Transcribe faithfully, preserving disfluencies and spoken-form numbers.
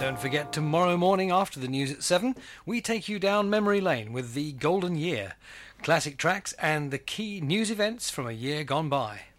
Don't forget, tomorrow morning after the news at seven, we take you down memory lane with the Golden Year, classic tracks and the key news events from a year gone by.